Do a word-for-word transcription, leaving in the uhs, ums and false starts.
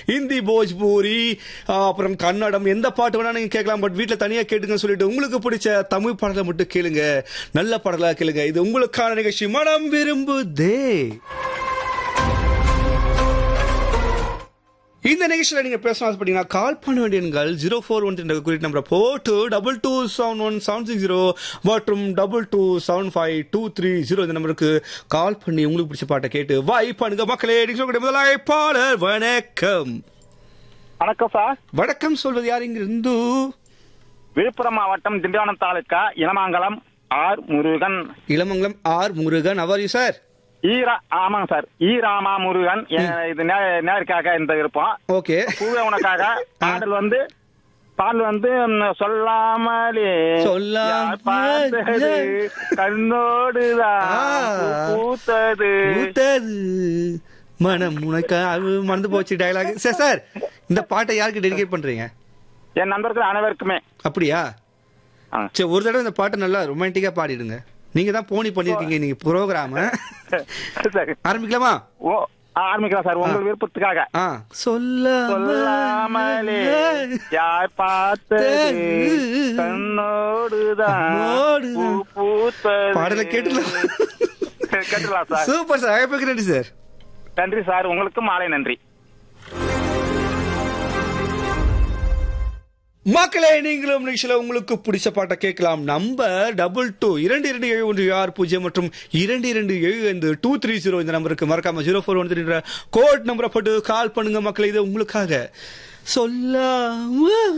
ஹிந்தி, போஜ்பூரி, அப்புறம் கன்னடம், எந்த பாட்டு வேணா நீங்க கேட்கலாம். பட் வீட்டுல தனியா கேட்டுங்க சொல்லிட்டு உங்களுக்கு பிடிச்ச தமிழ் பாடலை மட்டும் கேளுங்க, நல்ல பாடலா கேளுங்க. இது உங்களுக்கான நிகழ்ச்சி மனம் விரும்புதே. இந்த நிகழ்ச்சியில நீங்க பேசணும் ஆசைப்பட்டீங்கன்னா கால் பண்ண வேண்டிய எண்கள் ஜீரோ ஃபோர் ஒன் என்ற குறிப்பிட்ட நம்பரை போட்டு double two seven one seven six zero மற்றும் double two seven five two three zero இந்த நம்பருக்கு கால் பண்ணி உங்களுக்கு பிடிச்ச பாட்டை கேட்டு வாய் பண்ணுங்க மக்களே. முதலாய் பாடல். வணக்கம். வணக்கம் சார். வணக்கம் சொல்வது யார்? இங்க இருந்து விழுப்புரம் மாவட்டம் திண்டிவனம் தாலுக்கா இளமாங்கலம் ஆர் முருகன். இளமங்கலம் ஆர் முருகன். அவர் சார் ஈரா ஆமாங்க சார். ஈ ராமா முருகன். இது நேருக்காக இந்த விருப்பம். ஓகே. பூவே உனக்காக பாடல் வந்து பாடல் வந்து சொல்லாமலே சொல்லாமலே கண்ணோடுதான் பூத்தது பூத்தது மனம் உனக்கு மறந்து போச்சு டயலாக். சார் சார் இந்த பாட்டை யாருக்கு டெடிகேட் பண்றீங்க? என் நண்பர்கள் அனைவருக்குமே. அப்படியா? சரி, ஒரு தடவை இந்த பாட்டை நல்லா ரொமான்டிக்கா பாடிடுங்க. நீங்க தான் போனி பண்ணிருக்கீங்க நீங்க ப்ரோக்ராம். ஆரம்பிக்கலாமா? ஓ ஆரம்பிக்கலாம் சார். உங்கள் விருப்பத்துக்காக. சொல்லாமலே யார் பார்த்தது கண்ணோடுதான் பூத்தது. பாடலை கேட்டுலாம் கேட்டுலாம் சார். Super sir. அழைப்புக்கு நன்றி சார். நன்றி சார். உங்களுக்கு மாலை நன்றி. மக்களே, நீங்களும் நிகழ்ச்சியில உங்களுக்கு பிடிச்ச பாட்டை கேட்கலாம். நம்பர் டபுள் டூ இரண்டு இரண்டு ஏழு ஒன்று ஆறு பூஜ்ஜியம் மற்றும் இரண்டு இரண்டு ஏழு ஐந்து டூ த்ரீ ஜீரோ இந்த நம்பருக்கு மறக்காம zero four one three code நம்பரை போட்டு கால் பண்ணுங்க மக்களே. இது உங்களுக்காக. சொல்லாம